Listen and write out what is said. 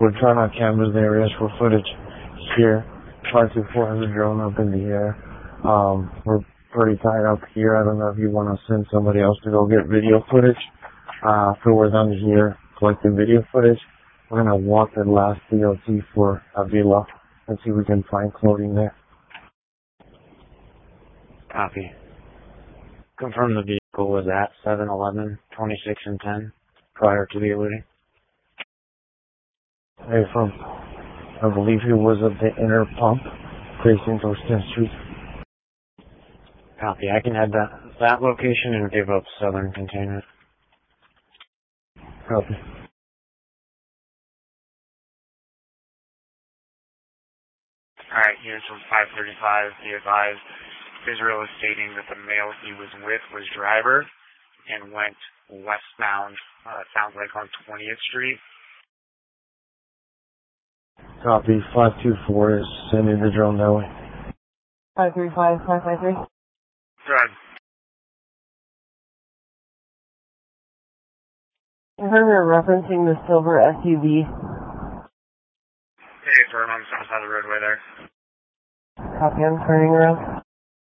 We're trying our cameras and areas for footage here. 524 has a drone up in the air. We're pretty tied up here. I don't know if you want to send somebody else to go get video footage. So we're down here collecting video footage. We're going to walk the last DOT for Avila and see if we can find clothing there. Copy. Confirm the vehicle was at 7-11, 26 and 10 prior to the eluding. Hey, I believe he was at the inner pump facing towards 10th Street. Copy. I can head that location and give up Southern Containment. Copy. Alright, units from 535, be advised, Israel is stating that the male he was with was driver and went westbound, sounds like on 20th Street. Copy. 524 is sending the drone that way. 535, 553. Good. I heard we were referencing the silver SUV. Hey, firm on the south side of the roadway there. Copy, I'm turning around.